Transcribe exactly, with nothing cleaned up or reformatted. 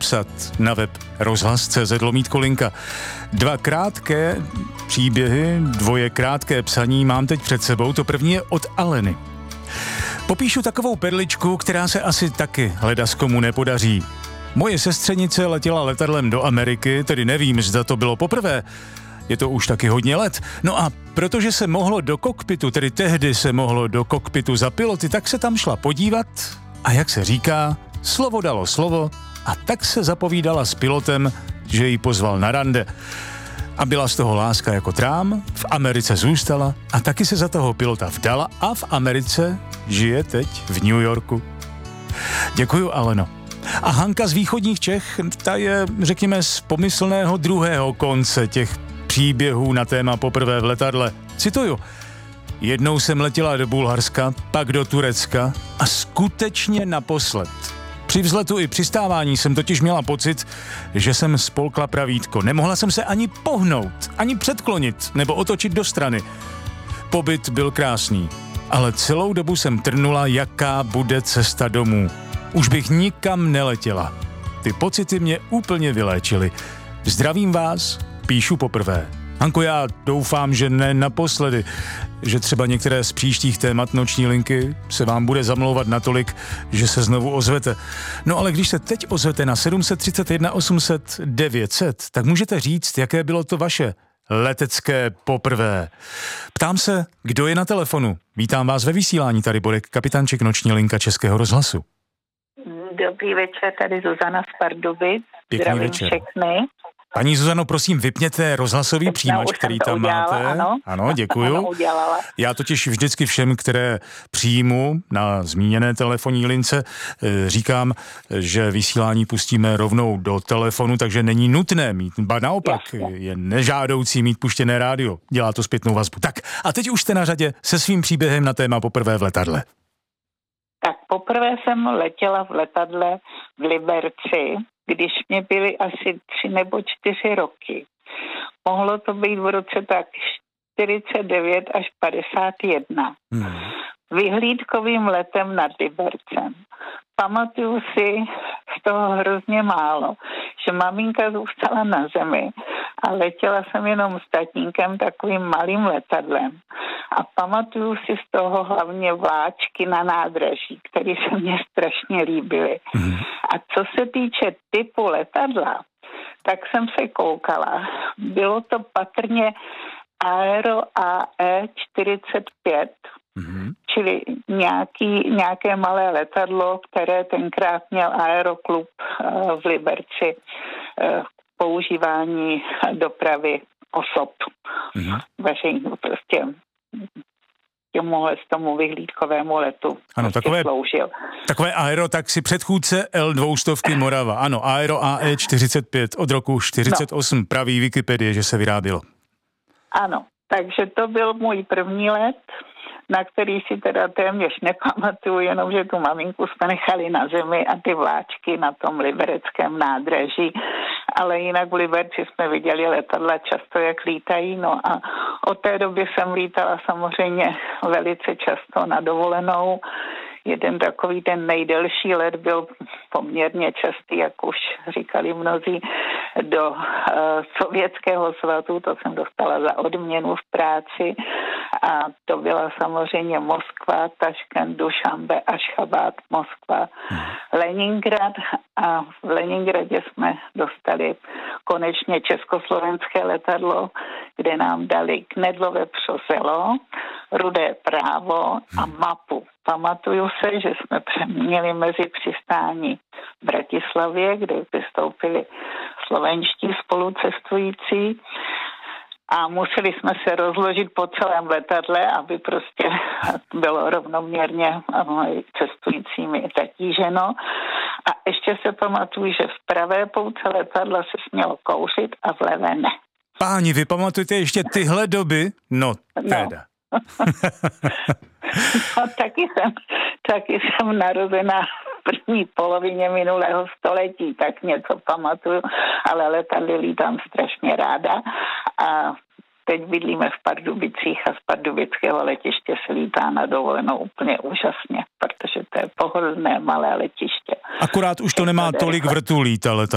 napsat na web rozhlas tečka cé zet lomítko linka. Dva krátké příběhy, dvoje krátké psaní mám teď před sebou. To první je od Aleny. Popíšu takovou perličku, která se asi taky ledaskomu nepodaří. Moje sestřenice letěla letadlem do Ameriky, tedy nevím, zda to bylo poprvé. Je to už taky hodně let. No a protože se mohlo do kokpitu, tedy tehdy se mohlo do kokpitu za piloty, tak se tam šla podívat a jak se říká, slovo dalo slovo a tak se zapovídala s pilotem, že ji pozval na rande. A byla z toho láska jako trám, v Americe zůstala a taky se za toho pilota vdala a v Americe žije teď v New Yorku. Děkuju, Aleno. A Hanka z východních Čech, ta je, řekněme, z pomyslného druhého konce těch příběhů na téma poprvé v letadle. Cituju. Jednou jsem letěla do Bulharska, pak do Turecka a skutečně naposled. Při vzletu i přistávání jsem totiž měla pocit, že jsem spolkla pravítko. Nemohla jsem se ani pohnout, ani předklonit nebo otočit do strany. Pobyt byl krásný, ale celou dobu jsem trnula, jaká bude cesta domů. Už bych nikam neletěla. Ty pocity mě úplně vyléčily. Zdravím vás, píšu poprvé. Hanko, já doufám, že ne naposledy, že třeba některé z příštích témat noční linky se vám bude zamlouvat natolik, že se znovu ozvete. No ale když se teď ozvete na sedm tři jedna osm set devět set, tak můžete říct, jaké bylo to vaše letecké poprvé. Ptám se, kdo je na telefonu. Vítám vás ve vysílání, tady Borek Kapitánček, noční linka Českého rozhlasu. Dobrý večer, tady Zuzana z Pardubic. Pěkný Zdravím večer. všechny. Paní Zuzano, prosím, vypněte rozhlasový přijímač, který tam udělala, máte. Ano, ano děkuju. ano, udělala. Já totiž vždycky všem, které přijmu na zmíněné telefonní lince, říkám, že vysílání pustíme rovnou do telefonu, takže není nutné mít, ba naopak, Jasně. je nežádoucí mít puštěné rádio. Dělá to zpětnou vazbu. Tak a teď už jste na řadě se svým příběhem na téma poprvé v letadle. Tak poprvé jsem letěla v letadle v Liberci, když mě byly asi tři nebo čtyři roky. Mohlo to být v roce tak čtyřicet devět až padesát jedna. Hmm. Vyhlídkovým letem nad Libercem. Pamatuju si z toho hrozně málo, že maminka zůstala na zemi a letěla jsem jenom s tatínkem takovým malým letadlem. A pamatuju si z toho hlavně vláčky na nádraží, které se mně strašně líbily. Mm. A co se týče typu letadla, tak jsem se koukala. Bylo to patrně Aero A E čtyřicet pět, mm. čili nějaký, nějaké malé letadlo, které tenkrát měl Aeroklub v Liberci k používání dopravy osob. Mm. Veřejně prostě těmuhle z tomu vyhlídkovému letu ano, takové, sloužil. Takové aero taxi předchůdce L dvě stě Morava. Ano, Aero A E čtyřicet pět od roku čtyřicet osm. No. Praví Wikipedie, že se vyrábělo. Ano, takže to byl můj první let, na který si teda téměř nepamatuju, jenom že tu maminku jsme nechali na zemi a ty vláčky na tom libereckém nádraží. Ale jinak v Liberci jsme viděli letadla často, jak lítají. No a od té doby jsem lítala samozřejmě velice často na dovolenou. Jeden takový ten nejdelší let byl poměrně častý, jak už říkali mnozí, do uh, Sovětského svazu. To jsem dostala za odměnu v práci. A to byla samozřejmě Moskva, Taškent, Dušanbe, Ašchabad, Moskva, Leningrad. A v Leningradě jsme dostali konečně československé letadlo, kde nám dali knedlové přoselo, rudé právo a mapu. Pamatuju se, že jsme měli mezi přistání v Bratislavě, kde vystoupili slovenští spolucestující a museli jsme se rozložit po celém letadle, aby prostě bylo rovnoměrně cestujícími zatíženo. A ještě se pamatuju, že v pravé pouce letadla se smělo kouřit a v levé ne. Páni, vy pamatujete ještě tyhle doby? No, teda. No. No, taky jsem, taky jsem narozená v první polovině minulého století, tak něco pamatuju, ale letadly lítám strašně ráda a teď bydlíme v Pardubicích a z pardubického letiště se lítá na dovolenou úplně úžasně, protože to je pohodlné malé letiště. Akorát už to nemá tolik vrtulí, ta